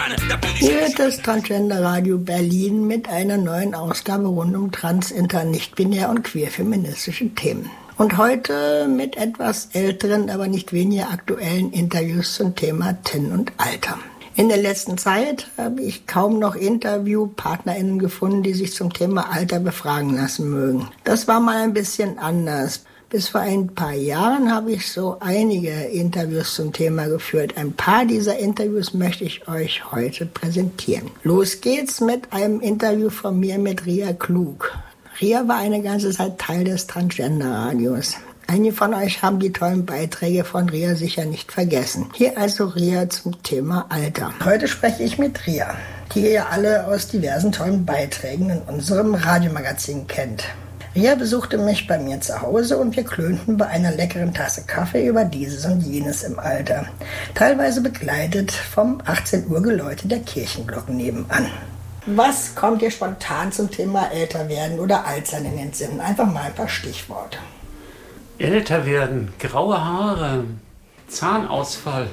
Hier ist das Transgender Radio Berlin mit einer neuen Ausgabe rund um trans, inter, nicht-binär und queer-feministische Themen. Und heute mit etwas älteren, aber nicht weniger aktuellen Interviews zum Thema Tin und Alter. In der letzten Zeit habe ich kaum noch InterviewpartnerInnen gefunden, die sich zum Thema Alter befragen lassen mögen. Das war mal ein bisschen anders. Bis vor ein paar Jahren habe ich so einige Interviews zum Thema geführt. Ein paar dieser Interviews möchte ich euch heute präsentieren. Los geht's mit einem Interview von mir mit Ria Klug. Ria war eine ganze Zeit Teil des Transgender-Radios. Einige von euch haben die tollen Beiträge von Ria sicher nicht vergessen. Hier also Ria zum Thema Alter. Heute spreche ich mit Ria, die ihr ja alle aus diversen tollen Beiträgen in unserem Radiomagazin kennt. Ria besuchte mich bei mir zu Hause und wir klönten bei einer leckeren Tasse Kaffee über dieses und jenes im Alter. Teilweise begleitet vom 18 Uhr Geläute der Kirchenglocken nebenan. Was kommt dir spontan zum Thema älter werden oder alt sein in den Sinn? Einfach mal ein paar Stichworte. Älter werden, graue Haare, Zahnausfall,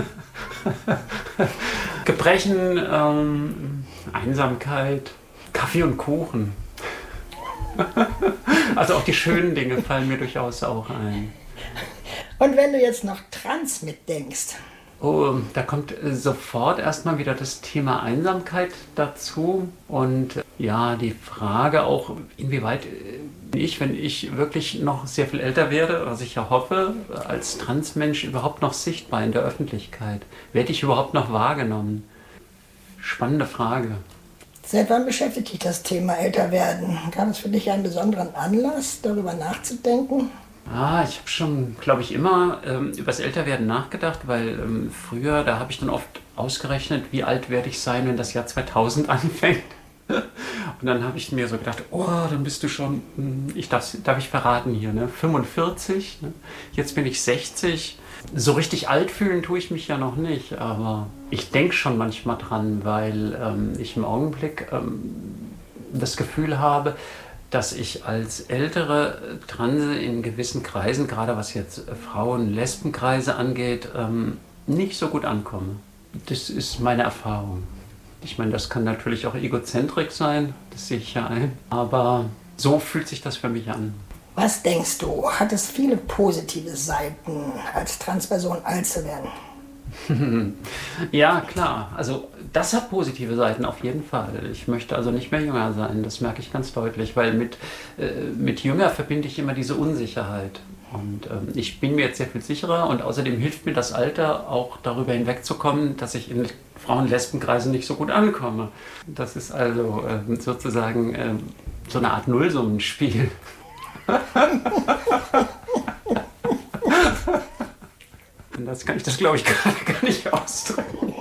Gebrechen, Einsamkeit, Kaffee und Kuchen. Also auch die schönen Dinge fallen mir durchaus auch ein. Und wenn du jetzt noch trans mitdenkst? Oh, da kommt sofort erstmal wieder das Thema Einsamkeit dazu und ja, die Frage auch, inwieweit wenn ich wirklich noch sehr viel älter werde, was ich ja hoffe, als Transmensch überhaupt noch sichtbar in der Öffentlichkeit. Werde ich überhaupt noch wahrgenommen? Spannende Frage. Seit wann beschäftigt dich das Thema älter werden? Gab es für dich einen besonderen Anlass, darüber nachzudenken? Ich habe schon, glaube ich, immer über das Älterwerden nachgedacht, weil früher, da habe ich dann oft ausgerechnet, wie alt werde ich sein, wenn das Jahr 2000 anfängt. Und dann habe ich mir so gedacht, dann bist du schon, darf ich verraten hier, ne? 45, ne? Jetzt bin ich 60. So richtig alt fühlen tue ich mich ja noch nicht, aber ich denke schon manchmal dran, weil ich im Augenblick das Gefühl habe, dass ich als ältere Transe in gewissen Kreisen, gerade was jetzt Frauen-Lesbenkreise angeht, nicht so gut ankomme. Das ist meine Erfahrung. Ich meine, das kann natürlich auch Egozentrik sein, das sehe ich ja ein, aber so fühlt sich das für mich an. Was denkst du, hat es viele positive Seiten, als Transperson alt zu werden? Ja, klar. Also das hat positive Seiten auf jeden Fall. Ich möchte also nicht mehr jünger sein, das merke ich ganz deutlich, weil mit jünger verbinde ich immer diese Unsicherheit. Und ich bin mir jetzt sehr viel sicherer und außerdem hilft mir das Alter auch darüber hinwegzukommen, dass ich in Frauen-Lesbenkreisen nicht so gut ankomme. Das ist also sozusagen so eine Art Nullsummenspiel. Das kann ich glaube ich, gerade gar nicht ausdrücken.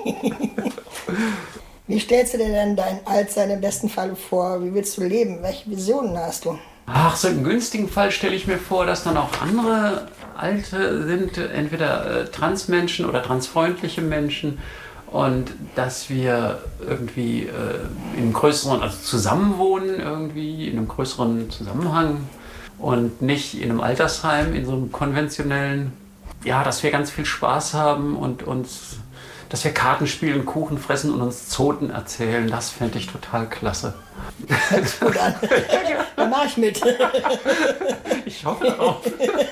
Wie stellst du dir denn dein Altsein im besten Falle vor? Wie willst du leben? Welche Visionen hast du? So im günstigen Fall stelle ich mir vor, dass dann auch andere Alte sind, entweder Transmenschen oder transfreundliche Menschen und dass wir irgendwie in einem größeren, also zusammenwohnen irgendwie, in einem größeren Zusammenhang und nicht in einem Altersheim, in so einem konventionellen, ja, dass wir ganz viel Spaß haben und dass wir Karten spielen, Kuchen fressen und uns Zoten erzählen, das fände ich total klasse. Hört sich gut an. Dann mach ich mit. Ich hoffe drauf.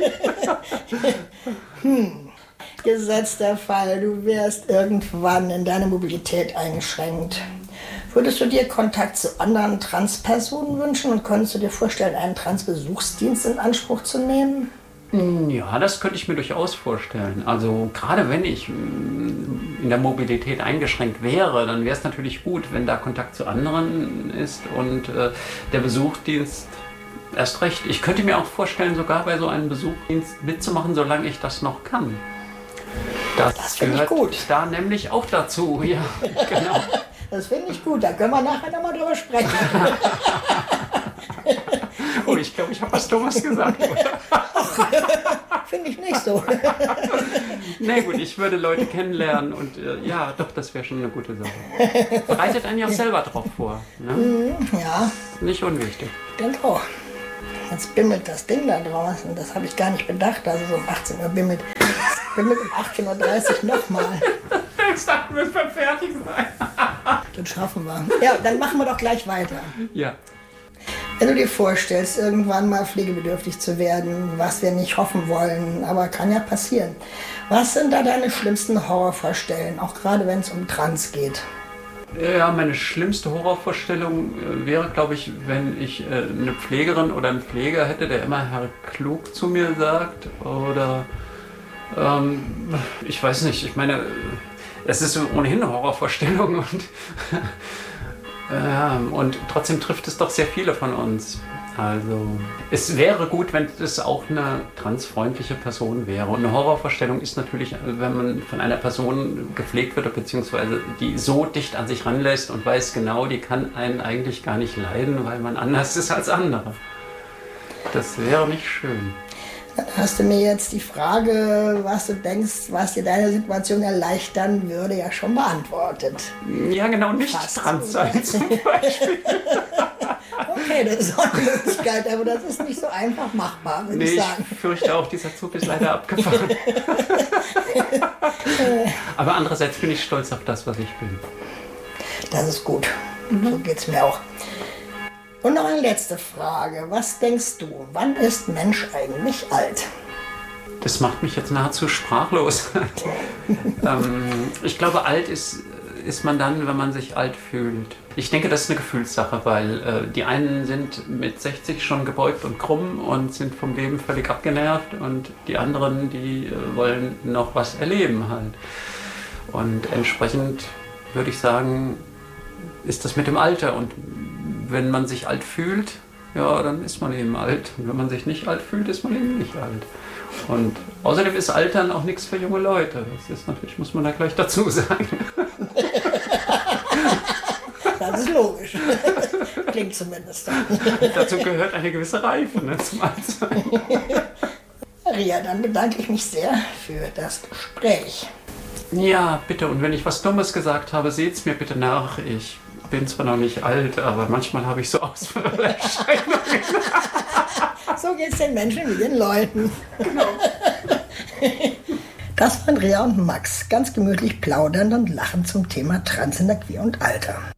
Gesetzter Fall, du wärst irgendwann in deiner Mobilität eingeschränkt. Würdest du dir Kontakt zu anderen Transpersonen wünschen und könntest du dir vorstellen, einen Transbesuchsdienst in Anspruch zu nehmen? Ja, das könnte ich mir durchaus vorstellen. Also gerade wenn ich in der Mobilität eingeschränkt wäre, dann wäre es natürlich gut, wenn da Kontakt zu anderen ist und der Besuchsdienst erst recht. Ich könnte mir auch vorstellen, sogar bei so einem Besuchsdienst mitzumachen, solange ich das noch kann. Das finde ich gut. Da nämlich auch dazu, ja, genau. Das finde ich gut, da können wir nachher nochmal drüber sprechen. Oh, ich glaube, ich habe was Dummes gesagt, oder? Finde ich nicht so. Na gut, ich würde Leute kennenlernen und ja, doch, das wäre schon eine gute Sache. Bereitet einen ja auch selber drauf vor. Ne? Ja. Nicht unwichtig. Ich denke auch. Jetzt bimmelt das Ding da draußen, das habe ich gar nicht bedacht, also so um 18 Uhr bimmelt. Es bimmelt um 18.30 Uhr nochmal. Ich dachte, wir müssen fertig sein. Das schaffen wir. Ja, dann machen wir doch gleich weiter. Ja. Wenn du dir vorstellst, irgendwann mal pflegebedürftig zu werden, was wir nicht hoffen wollen, aber kann ja passieren. Was sind da deine schlimmsten Horrorvorstellungen, auch gerade wenn es um Trans geht? Ja, meine schlimmste Horrorvorstellung wäre, glaube ich, wenn ich eine Pflegerin oder einen Pfleger hätte, der immer Herr Klug zu mir sagt. Oder ich weiß nicht, ich meine, es ist ohnehin eine Horrorvorstellung und trotzdem trifft es doch sehr viele von uns. Also es wäre gut, wenn es auch eine transfreundliche Person wäre. Und eine Horrorvorstellung ist natürlich, wenn man von einer Person gepflegt wird, beziehungsweise die so dicht an sich ranlässt und weiß genau, die kann einen eigentlich gar nicht leiden, weil man anders ist als andere. Das wäre nicht schön. Dann hast du mir jetzt die Frage, was du denkst, was dir deine Situation erleichtern würde, ja schon beantwortet. Ja, genau, nicht fast trans sein zum Beispiel. Okay, das ist auch eine Möglichkeit, aber das ist nicht so einfach machbar, würde ich sagen. Ich fürchte auch, dieser Zug ist leider abgefahren. Aber andererseits bin ich stolz auf das, was ich bin. Das ist gut. So geht es mir auch. Und noch eine letzte Frage. Was denkst du, wann ist Mensch eigentlich alt? Das macht mich jetzt nahezu sprachlos. Ich glaube, alt ist man dann, wenn man sich alt fühlt. Ich denke, das ist eine Gefühlssache, weil die einen sind mit 60 schon gebeugt und krumm und sind vom Leben völlig abgenervt und die anderen, die wollen noch was erleben halt. Und entsprechend würde ich sagen, ist das mit dem Alter. Und wenn man sich alt fühlt, ja, dann ist man eben alt. Und wenn man sich nicht alt fühlt, ist man eben nicht alt. Und außerdem ist Altern auch nichts für junge Leute. Das ist natürlich, muss man da gleich dazu sagen. Das ist logisch. Klingt zumindest. Dazu gehört eine gewisse Reife, ne, zum Altsein. Ria, dann bedanke ich mich sehr für das Gespräch. Ja, bitte. Und wenn ich was Dummes gesagt habe, seht's mir bitte nach. Ich bin zwar noch nicht alt, aber manchmal habe ich so Ausfallerscheinungen. So geht's den Menschen wie den Leuten. Genau. Das waren Ria und Max, ganz gemütlich plaudernd und lachend zum Thema Trans in der Queer und Alter.